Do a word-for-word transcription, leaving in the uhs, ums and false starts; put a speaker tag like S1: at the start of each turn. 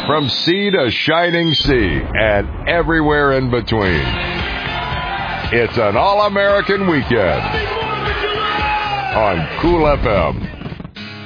S1: from sea to shining sea and everywhere in between. It's an all-American weekend on Cool F M.